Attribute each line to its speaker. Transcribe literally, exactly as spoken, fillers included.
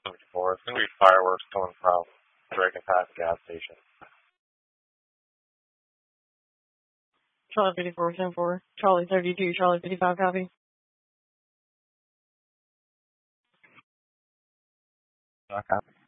Speaker 1: seventy-four. It's going to be fireworks coming from Dragon Pass gas station.
Speaker 2: Charlie fifty-four, ten four. Charlie thirty-two, Charlie fifty-five, copy.
Speaker 1: Okay.